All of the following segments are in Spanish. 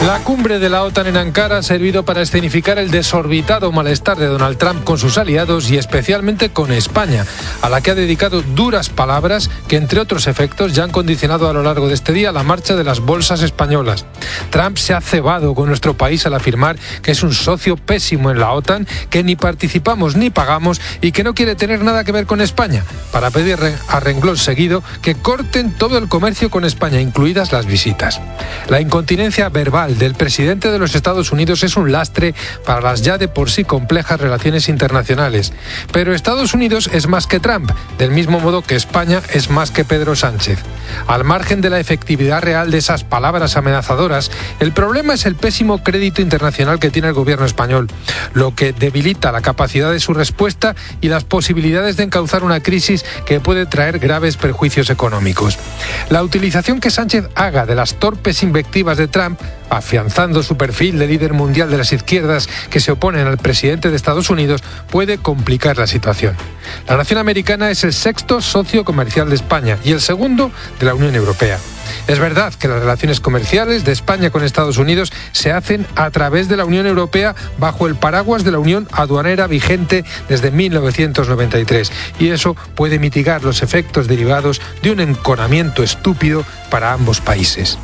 La cumbre de la OTAN en Ankara ha servido para escenificar el desorbitado malestar de Donald Trump con sus aliados y especialmente con España, a la que ha dedicado duras palabras que, entre otros efectos, ya han condicionado a lo largo de este día la marcha de las bolsas españolas. Trump se ha cebado con nuestro país al afirmar que es un socio pésimo en la OTAN, que ni participamos ni pagamos y que no quiere tener nada que ver con España, para pedir a renglón seguido que corten todo el comercio con España, incluidas las visitas. La incontinencia verbal del presidente de los Estados Unidos es un lastre para las ya de por sí complejas relaciones internacionales. Pero Estados Unidos es más que Trump, del mismo modo que España es más que Pedro Sánchez. Al margen de la efectividad real de esas palabras amenazadoras, el problema es el pésimo crédito internacional que tiene el gobierno español, lo que debilita la capacidad de su respuesta y las posibilidades de encauzar una crisis que puede traer graves perjuicios económicos. La utilización que Sánchez haga de las torpes invectivas de Trump, afianzando su perfil de líder mundial de las izquierdas que se oponen al presidente de Estados Unidos, puede complicar la situación. La nación americana es el sexto socio comercial de España y el segundo de la Unión Europea. Es verdad que las relaciones comerciales de España con Estados Unidos se hacen a través de la Unión Europea bajo el paraguas de la Unión Aduanera vigente desde 1993, y eso puede mitigar los efectos derivados de un enconamiento estúpido para ambos países.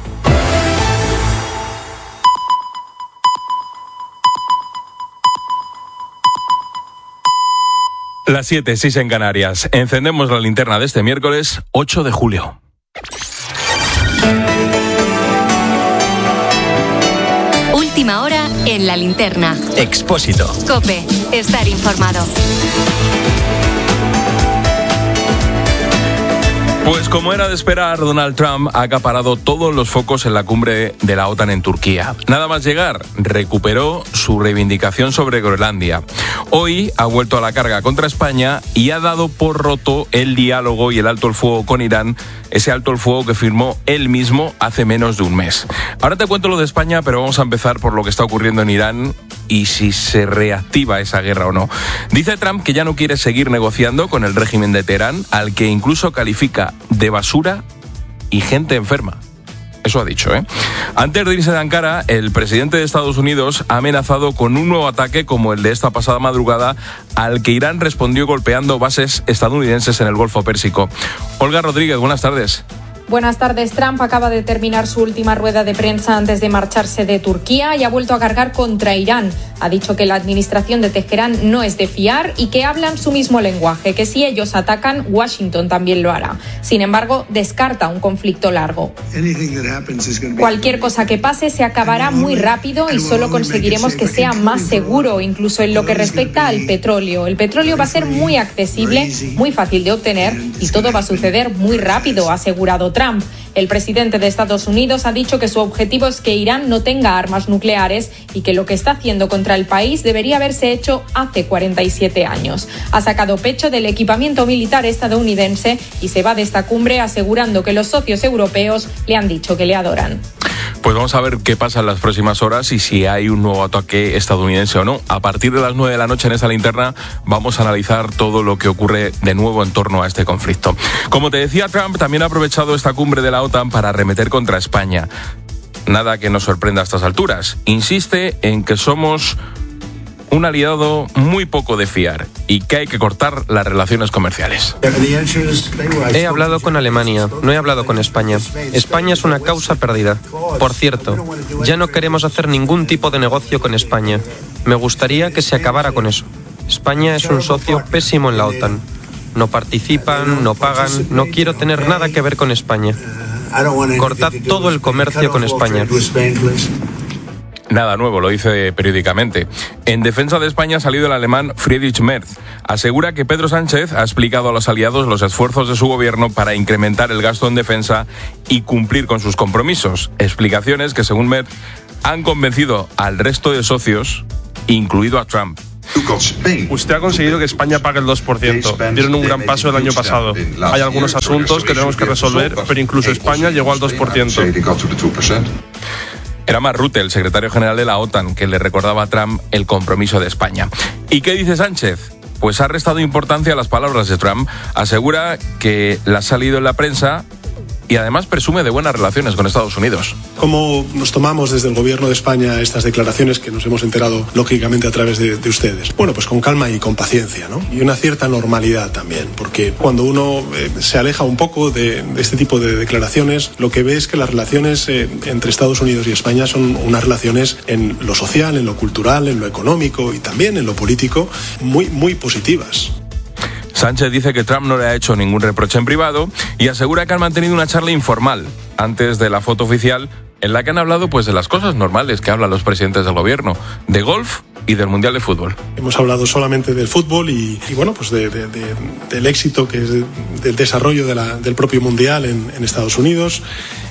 Las 7:06 en Canarias. Encendemos la linterna de este miércoles 8 de julio. Última hora en la linterna. Expósito. COPE. Estar informado. Pues como era de esperar, Donald Trump ha acaparado todos los focos en la cumbre de la OTAN en Turquía. Nada más llegar, recuperó su reivindicación sobre Groenlandia. Hoy ha vuelto a la carga contra España y ha dado por roto el diálogo y el alto el fuego con Irán, ese alto el fuego que firmó él mismo hace menos de un mes. Ahora te cuento lo de España, pero vamos a empezar por lo que está ocurriendo en Irán y si se reactiva esa guerra o no. Dice Trump que ya no quiere seguir negociando con el régimen de Teherán, al que incluso califica de basura y gente enferma. Eso ha dicho, ¿eh? Antes de irse de Ankara, el presidente de Estados Unidos ha amenazado con un nuevo ataque como el de esta pasada madrugada, al que Irán respondió golpeando bases estadounidenses en el Golfo Pérsico. Olga Rodríguez, buenas tardes. Buenas tardes. Trump acaba de terminar su última rueda de prensa antes de marcharse de Turquía y ha vuelto a cargar contra Irán. Ha dicho que la administración de Teherán no es de fiar y que hablan su mismo lenguaje, que si ellos atacan, Washington también lo hará. Sin embargo, descarta un conflicto largo. Cualquier cosa que pase se acabará muy rápido y solo conseguiremos que sea más seguro, incluso en lo que respecta al petróleo. El petróleo va a ser muy accesible, muy fácil de obtener y todo va a suceder muy rápido, ha asegurado Trump. El presidente de Estados Unidos ha dicho que su objetivo es que Irán no tenga armas nucleares y que lo que está haciendo contra el país debería haberse hecho hace 47 años. Ha sacado pecho del equipamiento militar estadounidense y se va de esta cumbre asegurando que los socios europeos le han dicho que le adoran. Pues vamos a ver qué pasa en las próximas horas y si hay un nuevo ataque estadounidense o no. A partir de las 9 de la noche en esta linterna vamos a analizar todo lo que ocurre de nuevo en torno a este conflicto. Como te decía, Trump también ha aprovechado esta cumbre de la OTAN para arremeter contra España. Nada que nos sorprenda a estas alturas. Insiste en que somos un aliado muy poco de fiar y que hay que cortar las relaciones comerciales. He hablado con Alemania, no he hablado con España. España es una causa perdida. Por cierto, ya no queremos hacer ningún tipo de negocio con España. Me gustaría que se acabara con eso. España es un socio pésimo en la OTAN. No participan, no pagan, no quiero tener nada que ver con España. Cortad todo el comercio con España. Nada nuevo, lo dice periódicamente. En defensa de España ha salido el alemán Friedrich Merz. Asegura que Pedro Sánchez ha explicado a los aliados los esfuerzos de su gobierno para incrementar el gasto en defensa y cumplir con sus compromisos. Explicaciones que, según Merz, han convencido al resto de socios, incluido a Trump. Usted ha conseguido que España pague el 2%. Dieron un gran paso el año pasado. Hay algunos asuntos que tenemos que resolver, pero incluso España llegó al 2%. Era Mark Rutte, el secretario general de la OTAN, que le recordaba a Trump el compromiso de España. ¿Y qué dice Sánchez? Pues ha restado importancia a las palabras de Trump. Asegura que le ha salido en la prensa y además presume de buenas relaciones con Estados Unidos. ¿Cómo nos tomamos desde el gobierno de España estas declaraciones que nos hemos enterado lógicamente a través de ustedes? Bueno, pues con calma y con paciencia, ¿no? Y una cierta normalidad también, porque cuando uno se aleja un poco de este tipo de declaraciones, lo que ve es que las relaciones entre Estados Unidos y España son unas relaciones en lo social, en lo cultural, en lo económico y también en lo político muy positivas. Sánchez dice que Trump no le ha hecho ningún reproche en privado y asegura que han mantenido una charla informal antes de la foto oficial en la que han hablado pues de las cosas normales que hablan los presidentes del gobierno, de golf y del Mundial de Fútbol. Hemos hablado solamente del fútbol y bueno, pues del éxito que es del desarrollo del propio Mundial en Estados Unidos.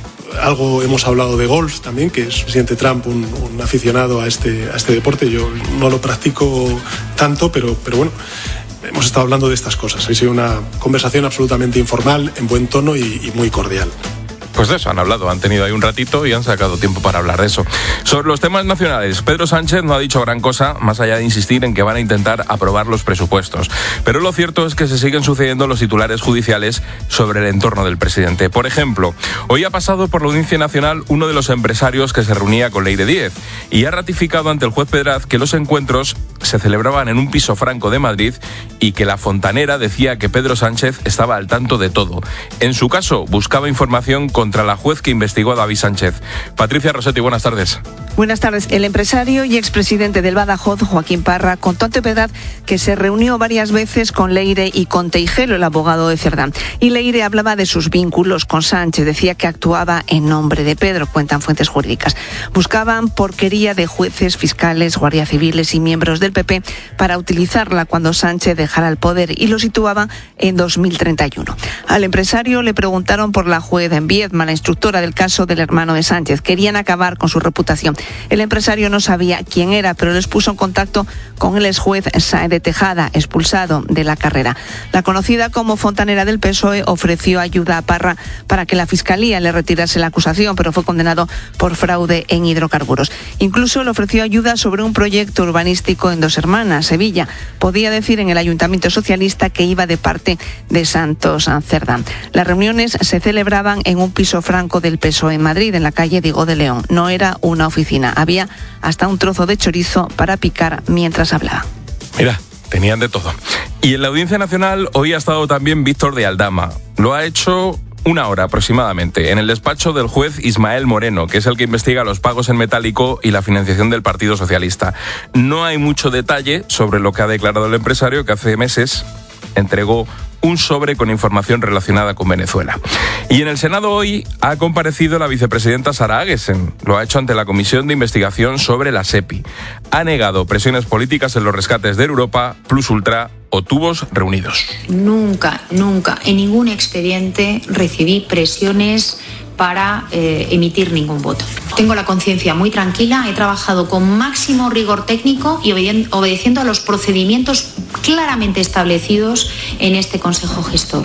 Algo hemos hablado de golf también, que es el presidente Trump un aficionado a este deporte. Yo no lo practico tanto, pero bueno, hemos estado hablando de estas cosas. Ha sido una conversación absolutamente informal, en buen tono y muy cordial. Pues de eso han hablado, han tenido ahí un ratito y han sacado tiempo para hablar de eso. Sobre los temas nacionales, Pedro Sánchez no ha dicho gran cosa, más allá de insistir en que van a intentar aprobar los presupuestos. Pero lo cierto es que se siguen sucediendo los titulares judiciales sobre el entorno del presidente. Por ejemplo, hoy ha pasado por la Audiencia Nacional uno de los empresarios que se reunía con Leire Díez y ha ratificado ante el juez Pedraz que los encuentros se celebraban en un piso franco de Madrid y que la fontanera decía que Pedro Sánchez estaba al tanto de todo. En su caso, buscaba información contra la juez que investigó a David Sánchez. Patricia Rossetti, buenas tardes. Buenas tardes. El empresario y expresidente del Badajoz, Joaquín Parra, contó ante Pedraz que se reunió varias veces con Leire y con Teijelo, el abogado de Cerdá. Y Leire hablaba de sus vínculos con Sánchez, decía que actuaba en nombre de Pedro, cuentan fuentes jurídicas. Buscaban porquería de jueces, fiscales, guardias civiles y miembros del PP para utilizarla cuando Sánchez dejara el poder y lo situaban en 2031. Al empresario le preguntaron por la juez Viedma, la instructora del caso del hermano de Sánchez. Querían acabar con su reputación. El empresario no sabía quién era, pero les puso en contacto con el exjuez Sáenz de Tejada, expulsado de la carrera. La conocida como fontanera del PSOE ofreció ayuda a Parra para que la Fiscalía le retirase la acusación, pero fue condenado por fraude en hidrocarburos. Incluso le ofreció ayuda sobre un proyecto urbanístico en Dos Hermanas, Sevilla. Podía decir en el Ayuntamiento Socialista que iba de parte de Santos Cerdá. Las reuniones se celebraban en un piso franco del PSOE en Madrid, en la calle Diego de León. No era una oficina, había hasta un trozo de chorizo para picar mientras hablaba. Mira, tenían de todo. Y en la Audiencia Nacional hoy ha estado también Víctor de Aldama. Lo ha hecho una hora aproximadamente, en el despacho del juez Ismael Moreno, que es el que investiga los pagos en metálico y la financiación del Partido Socialista. No hay mucho detalle sobre lo que ha declarado el empresario, que hace meses entregó un sobre con información relacionada con Venezuela. Y en el Senado hoy ha comparecido la vicepresidenta Sara Agesen. Lo ha hecho ante la Comisión de Investigación sobre la SEPI. Ha negado presiones políticas en los rescates de Europa, Plus Ultra o tubos reunidos. Nunca en ningún expediente recibí presiones para emitir ningún voto. Tengo la conciencia muy tranquila, he trabajado con máximo rigor técnico y obedeciendo a los procedimientos claramente establecidos en este Consejo Gestor.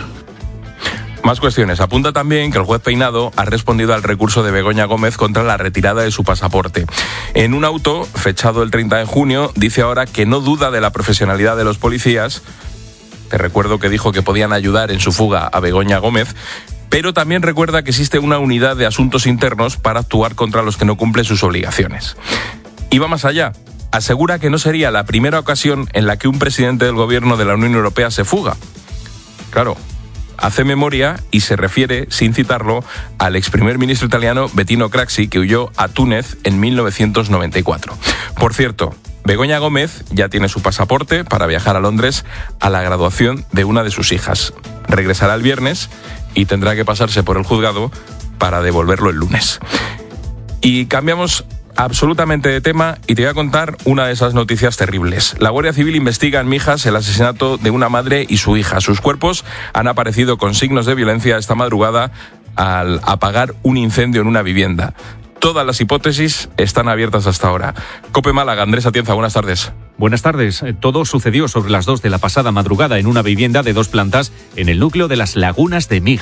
Más cuestiones. Apunta también que el juez Peinado ha respondido al recurso de Begoña Gómez contra la retirada de su pasaporte. En un auto, fechado el 30 de junio, dice ahora que no duda de la profesionalidad de los policías. Te recuerdo que dijo que podían ayudar en su fuga a Begoña Gómez, pero también recuerda que existe una unidad de asuntos internos para actuar contra los que no cumplen sus obligaciones. Y va más allá. Asegura que no sería la primera ocasión en la que un presidente del gobierno de la Unión Europea se fuga. Claro, hace memoria y se refiere, sin citarlo, al ex primer ministro italiano Bettino Craxi, que huyó a Túnez en 1994. Por cierto, Begoña Gómez ya tiene su pasaporte para viajar a Londres a la graduación de una de sus hijas. Regresará el viernes y tendrá que pasarse por el juzgado para devolverlo el lunes. Y cambiamos absolutamente de tema y te voy a contar una de esas noticias terribles. La Guardia Civil investiga en Mijas el asesinato de una madre y su hija. Sus cuerpos han aparecido con signos de violencia esta madrugada al apagar un incendio en una vivienda. Todas las hipótesis están abiertas hasta ahora. COPE Málaga, Andrés Atienza, buenas tardes. Buenas tardes. Todo sucedió sobre las 2 de la pasada madrugada en una vivienda de 2 plantas en el núcleo de Las Lagunas de Mijas.